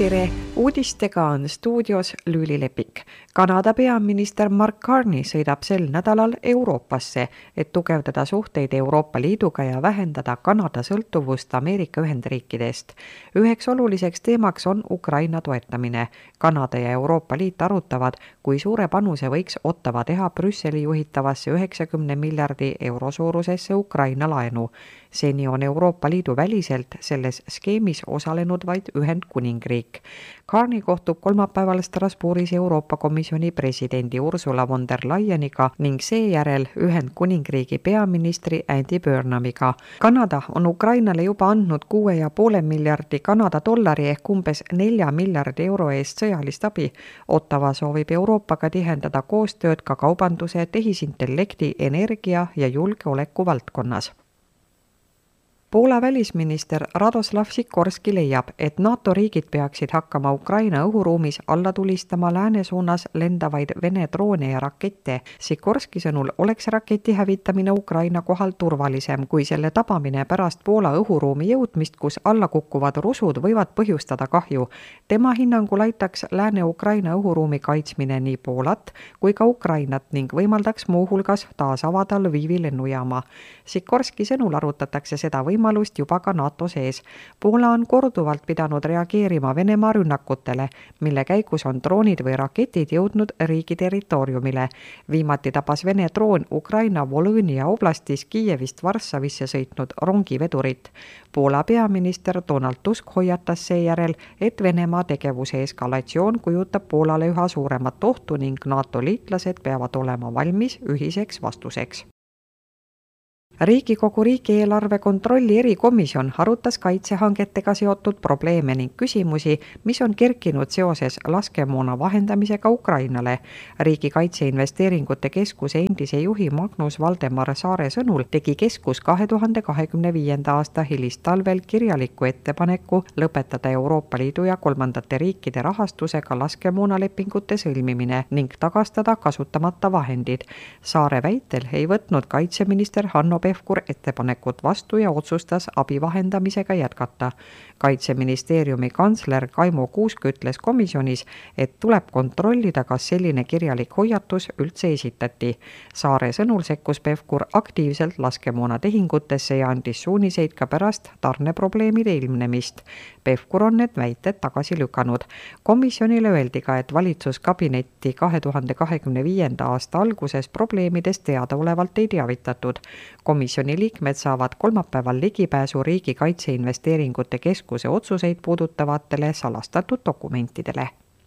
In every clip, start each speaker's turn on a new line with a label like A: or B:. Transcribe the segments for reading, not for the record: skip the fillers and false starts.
A: tere, uudistega on stuudios Lüüli Lepik. Kanada peaminister Mark Carney sõidab sel nädalal Euroopasse, et tugevdada suhteid Euroopa Liiduga ja vähendada Kanada sõltuvust Ameerika Ühendriikidest. Üheks oluliseks teemaks on Ukraina toetamine. Kanada ja Euroopa Liit arutavad, kui suure panuse võiks Ottawa teha Brüsseli juhitavasse 90 miljardi euro suurusesse Ukraina laenu. Seni on Euroopa Liidu väliselt selles skeemis osalenud vaid Ühendkuningriik. Carney kohtub kolmapäeval Strasbourgis Euroopa Komisjoni presidendi Ursula von der Leyeniga ning seejärel Ühendkuningriigi peaministri Andy Burnhamiga. Kanada on Ukrainale juba andnud 6,5 miljardi Kanada dollari ehk umbes 4 miljardi euro eest sõjalist abi. Ottawa soovib Euroopaga tihendada koostööd ka kaubanduse, tehisintellekti, energia ja julgeoleku valdkonnas. Poola välisminister Radoslav Sikorski leiab, et NATO riigid peaksid hakkama Ukraina õhuruumis alla tulistama lääne suunas lendavaid Vene droone ja rakette. Sikorski sõnul oleks raketi hävitamine Ukraina kohal turvalisem, kui selle tabamine pärast Poola õhuruumi jõudmist, kus alla kukkuvad rusud võivad põhjustada kahju. Tema hinnangul aitaks Lääne-Ukraina õhuruumi kaitsmine nii Poolat kui ka Ukrainat ning võimaldaks muuhulgas taas avada Lvivi lennujaama. Sikorski sõnul arutatakse seda võimalust juba ka NATO sees. Poola on korduvalt pidanud reageerima Venemaa rünnakutele, mille käigus on droonid või raketid jõudnud riigi territooriumile. Viimati tabas Vene droon Ukraina Volõnia oblastis Kiievist Varssavisse sõitnud rongivedurit. Poola peaminister Donald Tusk hoiatas seejärel, et Venemaa tegevuse eskalatsioon kujutab Poolale üha suuremat ohtu ning NATO liitlased peavad olema valmis ühiseks vastuseks. Riigikogu riigieelarve kontrolli erikomisjon arutas kaitsehangetega seotud probleeme ning küsimusi, mis on kerkinud seoses laskemoona vahendamisega Ukrainale. Riigi kaitseinvesteeringute keskuse endise juhi Magnus Valdemar Saare sõnul tegi keskus 2025. aasta hilistalvel kirjaliku ettepaneku lõpetada Euroopa Liidu ja kolmandate riikide rahastusega laskemoonalepingute sõlmimine ning tagastada kasutamata vahendid. Saare väitel ei võtnud kaitseminister Hanno Pevkur ettepanekut vastu ja otsustas abi vahendamisega jätkata. Kaitseministeeriumi kantsler Kaimo Kuusk ütles komisjonis, et tuleb kontrollida, kas selline kirjalik hoiatus üldse esitati. Saare sõnul sekkus Pevkur aktiivselt laskemoona tehingutesse ja andis suuniseid ka pärast tarneprobleemide ilmnemist. Pevkur on need väited tagasi lükanud. Komisjonile öeldi ka, et valitsuskabinetti 2025. aasta alguses probleemidest teadaolevalt ei teavitatud. Komisjoni liikmed saavad kolmapäeval ligipääsu riigi kaitseinvesteeringute keskuse otsuseid puudutavatele salastatud dokumentidele.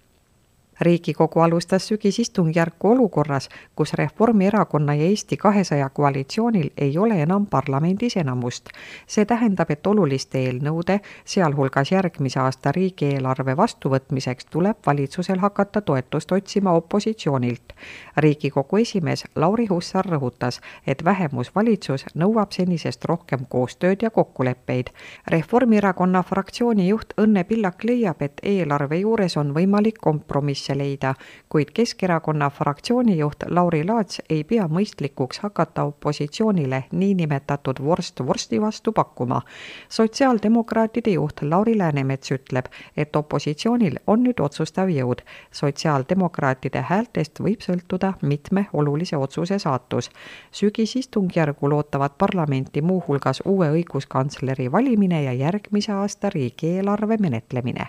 A: Riigikogu alustas sügisistungjärku olukorras, kus Reformierakonna ja Eesti 200 koalitsioonil ei ole enam parlamendis enamust. See tähendab, et oluliste eelnõude, sealhulgas järgmise aasta riigieelarve vastuvõtmiseks tuleb valitsusel hakata toetust otsima opositsioonilt. Riigikogu esimees Lauri Hussar rõhutas, et vähemusvalitsus nõuab senisest rohkem koostööd ja kokkuleppeid. Reformierakonna fraktsiooni juht Õnne Pillak leiab, et eelarve juures on võimalik kompromiss leida, kuid Keskerakonna fraktsiooni juht Lauri Laats ei pea mõistlikuks hakata opositsioonile niinimetatud vorst vorsti vastu pakkuma. Sotsiaaldemokraatide juht Lauri Läänemets ütleb, et opositsioonil on nüüd otsustav jõud. Sotsiaaldemokraatide häältest võib sõltuda mitme olulise otsuse saatus. Sügisistungjärgul ootavad parlamenti muuhulgas uue õiguskantsleri valimine ja järgmise aasta riigieelarve menetlemine.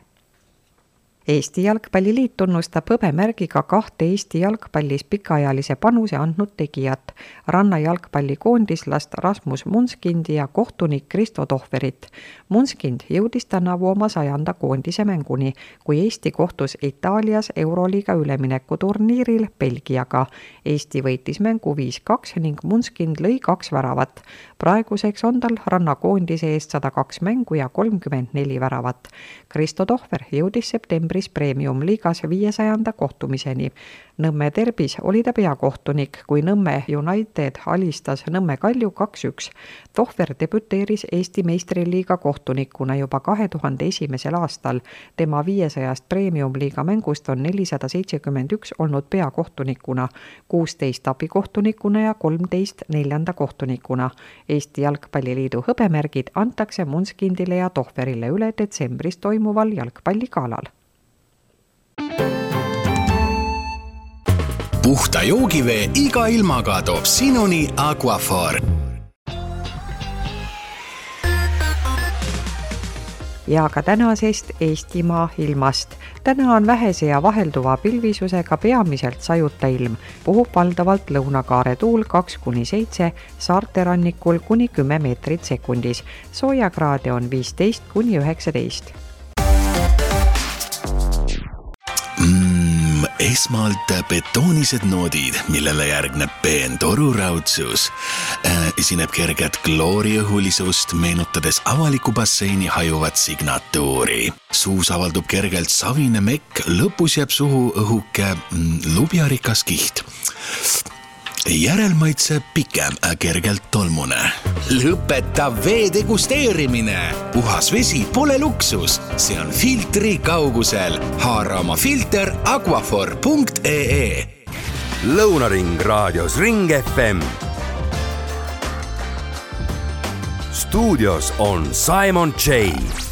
A: Eesti Jalgpalliliit tunnustab hõbemärgiga 2 Eesti jalgpallis pikaajalise panuse andnud tegijat, ranna jalgpallikoondislast Rasmus Munskindi ja kohtunik Kristo Tohverit. Munskind jõudis tänavu oma 100. koondise mänguni, kui Eesti kohtus Itaalias Euroliiga üleminekuturniiril Belgiaga. Eesti võitis mängu 5-2 ning Munskind lõi 2 väravat. Praeguseks on tal rannakoondise eest 102 mängu ja 34 väravat. Kristo Tohver jõudis septembris detsembris Premium-liigas 500. kohtumiseni. Nõmme Derbis oli ta peakohtunik, kui Nõmme United alistas Nõmme Kalju 2-1. Tohver debüteeris Eesti meistriliiga kohtunikuna juba 2001. aastal. Tema 500 Premium-liiga mängust on 471 olnud peakohtunikuna, 16 abikohtunikuna ja 13 neljanda kohtunikuna. Eesti Jalgpalliliidu hõbemärgid antakse Munskindile ja Tohverile üle detsembris toimuval jalgpalligalal.
B: Puhta joogivee iga ilmaga toob sinuni Aquaphor.
A: Ja ka tänasest Eestimaa ilmast. Täna on vähese ja vahelduva pilvisusega peamiselt sajuta ilm. Puhub valdavalt lõunakaare tuul 2-7, saarte rannikul kuni 10 meetrit sekundis. Soojakraade on 15-19.
B: Esmalt betoonised noodid, millele järgneb peen toruraudsus. Esineb kerget klooriõhulisust, meenutades avaliku basseini hajuvat signatuuri. Suus avaldub kergelt savine mekk, lõpus jääb suhu õhuke lubjarikas kiht. Järelmaitse pikem, kergelt tolmune. Lõpeta vee degusteerimine. Puhas vesi pole luksus, see on filtri kaugusel. Haara oma filter aquaphor.ee.
C: Lõunaring raadios Ring FM. Stuudios on Simon J.